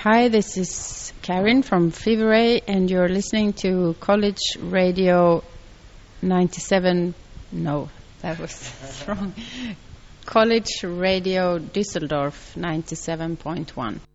Hi, this is Karin from Fever, and you're listening to College Radio 97. No, that was wrong. College Radio Düsseldorf 97.1.